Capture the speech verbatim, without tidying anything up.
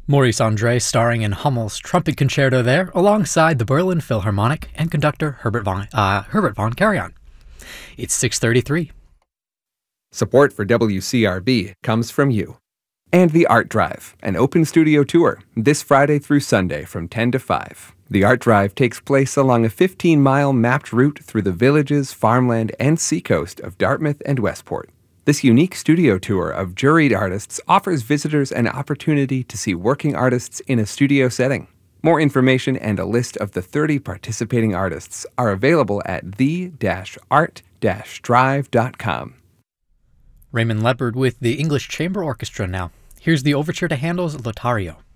Maurice Andre starring in Hummel's Trumpet Concerto there, alongside the Berlin Philharmonic and conductor Herbert von, uh, Herbert von Karajan. It's six thirty-three. Support for W C R B comes from you. And the Art Drive, an open studio tour, this Friday through Sunday from ten to five. The Art Drive takes place along a fifteen-mile mapped route through the villages, farmland, and seacoast of Dartmouth and Westport. This unique studio tour of juried artists offers visitors an opportunity to see working artists in a studio setting. More information and a list of the thirty participating artists are available at the art drive dot com. Raymond Leopard with the English Chamber Orchestra now. Here's the overture to Handel's Lothario.